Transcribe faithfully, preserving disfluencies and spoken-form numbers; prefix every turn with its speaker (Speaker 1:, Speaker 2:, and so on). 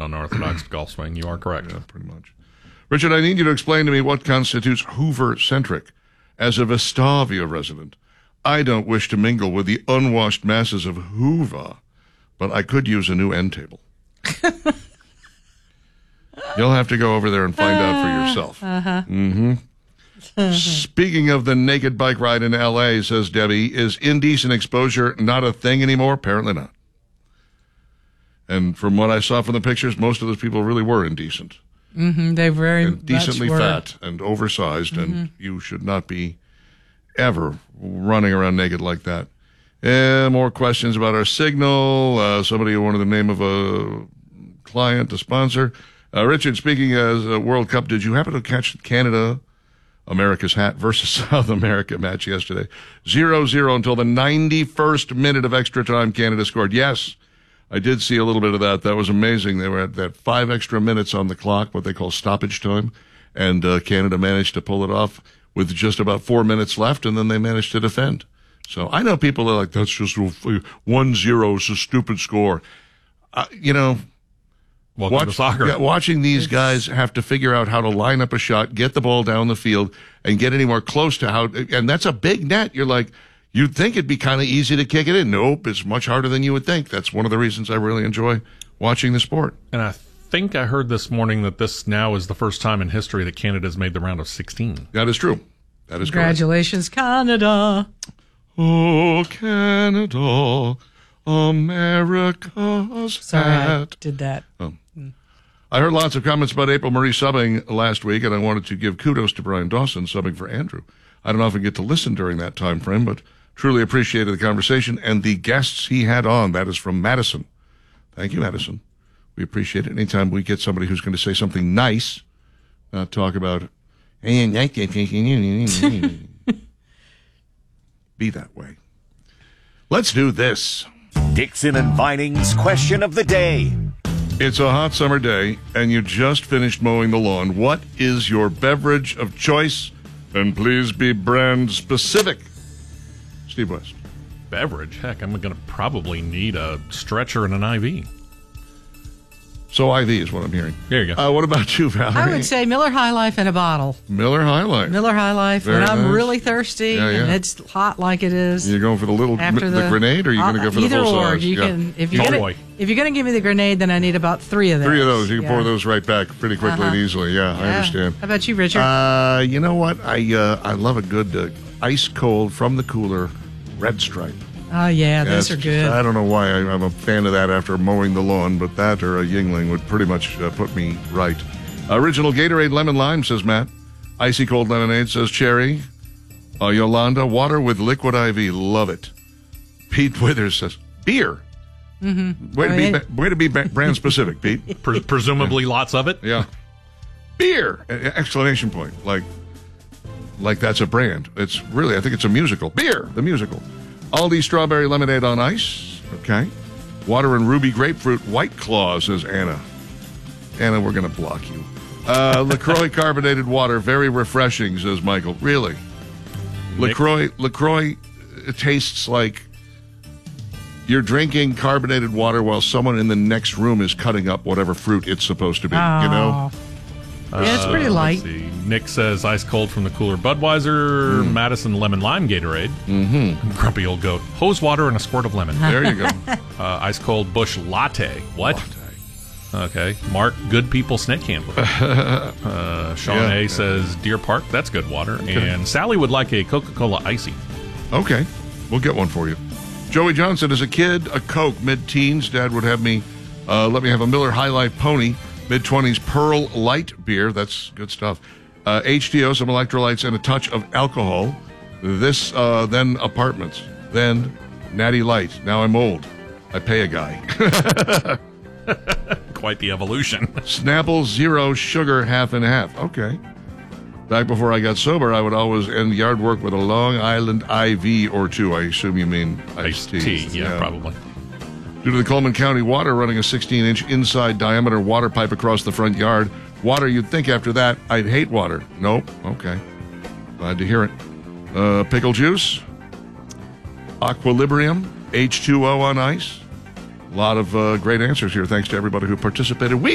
Speaker 1: unorthodox golf swing. You are correct.
Speaker 2: Yeah, pretty much. Richard, I need you to explain to me what constitutes Hoover-centric. As a Vestavia resident, I don't wish to mingle with the unwashed masses of Hoover, but I could use a new end table. You'll have to go over there and find uh, out for yourself.
Speaker 3: Uh-huh.
Speaker 2: Mm-hmm. Speaking of the naked bike ride in L A, says Debbie, is indecent exposure not a thing anymore? Apparently not. And from what I saw from the pictures, most of those people really were indecent.
Speaker 3: Mm-hmm, they very
Speaker 2: and decently
Speaker 3: much were.
Speaker 2: fat and oversized, mm-hmm. and you should not be ever running around naked like that. And more questions about our signal. Uh, somebody wanted the name of a client, a sponsor. Uh, Richard, speaking as a World Cup, did you happen to catch Canada, America's Hat versus South America match yesterday? zero zero until the ninety-first minute of extra time, Canada scored. Yes. I did see a little bit of that. That was amazing. They were at that five extra minutes on the clock, what they call stoppage time, and uh, Canada managed to pull it off with just about four minutes left, and then they managed to defend. So I know people are like, that's just one zero is a stupid score. Uh, you know,
Speaker 1: Welcome
Speaker 2: watch,
Speaker 1: to soccer.
Speaker 2: Yeah, watching these it's... guys have to figure out how to line up a shot, get the ball down the field, and get anywhere close to how, and that's a big net. You're like, you'd think it'd be kind of easy to kick it in. Nope, it's much harder than you would think. That's one of the reasons I really enjoy watching the sport.
Speaker 1: And I think I heard this morning that this now is the first time in history that Canada's made the round of sixteen.
Speaker 2: That is true. That is
Speaker 3: Congratulations,
Speaker 2: correct.
Speaker 3: Canada.
Speaker 2: Oh, Canada, America's
Speaker 3: Sorry,
Speaker 2: hat.
Speaker 3: I did that.
Speaker 2: Oh. I heard lots of comments about April Marie subbing last week, and I wanted to give kudos to Brian Dawson subbing for Andrew. I don't often get to listen during that time frame, but truly appreciated the conversation and the guests he had on. That is from Madison. Thank you, Madison. We appreciate it. Anytime we get somebody who's going to say something nice, not talk about, be that way. Let's do this.
Speaker 4: Dixon and Vining's question of the day.
Speaker 2: It's a hot summer day, and you just finished mowing the lawn. What is your beverage of choice? And please be brand specific. Steve West.
Speaker 1: Beverage? Heck, I'm going to probably need a stretcher and an I V.
Speaker 2: So I V is what I'm hearing.
Speaker 1: There you go.
Speaker 2: Uh, what about you, Valerie?
Speaker 3: I would say Miller High Life in a bottle.
Speaker 2: Miller High Life.
Speaker 3: Miller High Life.
Speaker 2: Very
Speaker 3: when I'm
Speaker 2: nice.
Speaker 3: really thirsty
Speaker 2: Yeah, yeah.
Speaker 3: and it's hot like it is.
Speaker 2: You're going for the little
Speaker 3: After
Speaker 2: the,
Speaker 3: the,
Speaker 2: grenade, or are you going to go for the
Speaker 3: either
Speaker 2: full
Speaker 3: or.
Speaker 2: size?
Speaker 3: You
Speaker 2: Yeah.
Speaker 3: can, if you're
Speaker 1: Oh,
Speaker 3: gonna,
Speaker 1: boy.
Speaker 3: if you're going to give me the grenade, then I need about three of those.
Speaker 2: Three of those. You can
Speaker 3: Yeah.
Speaker 2: pour those right back pretty quickly
Speaker 3: Uh-huh.
Speaker 2: and easily. Yeah, I
Speaker 3: Yeah.
Speaker 2: understand.
Speaker 3: How about you, Richard?
Speaker 2: Uh, you know what? I uh, I love a good uh, ice cold from the cooler Red Stripe.
Speaker 3: oh, yeah, those
Speaker 2: That's
Speaker 3: are good.
Speaker 2: Just, I don't know why I, I'm a fan of that after mowing the lawn, but that or a Yingling would pretty much uh, put me right. Original Gatorade Lemon Lime, says Matt. Icy Cold Lemonade, says Cherry. Uh, Yolanda, water with liquid I V. Love it. Pete Withers says, beer.
Speaker 3: Mm-hmm.
Speaker 2: Way to
Speaker 3: I
Speaker 2: be,
Speaker 3: mean,
Speaker 2: ba- way to be ba- brand specific, Pete.
Speaker 1: Pre- presumably lots of it.
Speaker 2: Yeah. Beer! E- Exclamation point. Like, like that's a brand. It's really, I think it's a musical. Beer! The musical. Aldi Strawberry Lemonade on Ice. Okay. Water and Ruby Grapefruit White Claw, says Anna. Anna, we're going to block you. Uh, LaCroix Carbonated Water, very refreshing, says Michael. Really? LaCroix, LaCroix it tastes like you're drinking carbonated water while someone in the next room is cutting up whatever fruit it's supposed to be,
Speaker 3: oh.
Speaker 2: you know?
Speaker 3: Yeah, it's pretty
Speaker 1: Uh,
Speaker 3: light.
Speaker 1: let's see. Nick says ice cold from the cooler Budweiser,
Speaker 2: Mm.
Speaker 1: Madison lemon lime Gatorade,
Speaker 2: Mm-hmm.
Speaker 1: grumpy old goat, hose water and a squirt of lemon.
Speaker 2: There you go.
Speaker 1: uh, ice cold Bush latte. What? Okay. Mark, good people snake handler. uh, Sean
Speaker 2: Yeah,
Speaker 1: A
Speaker 2: yeah.
Speaker 1: says Deer Park. That's good water.
Speaker 2: Okay.
Speaker 1: And Sally would like a Coca-Cola Icy.
Speaker 2: Okay. We'll get one for you. Joey Johnson, as a kid, a Coke, mid-teens. Dad would have me, uh, let me have a Miller High Life Pony, mid-twenties Pearl Light beer. That's good stuff. Uh, H two O, some electrolytes, and a touch of alcohol. This, uh, then apartments. Then Natty Light. Now I'm old. I pay a guy.
Speaker 1: Quite the evolution.
Speaker 2: Snapple Zero Sugar half and half. Okay. Back before I got sober, I would always end yard work with a Long Island I V or two. I assume you mean iced tea.
Speaker 1: Tea, yeah, probably.
Speaker 2: Due to the Coleman County Water running a sixteen-inch inside diameter water pipe across the front yard, water, you'd think after that I'd hate water. Nope. Okay. Glad to hear it. Uh, pickle juice. Aquilibrium. H two O on ice. A lot of uh, great answers here. Thanks to everybody who participated. We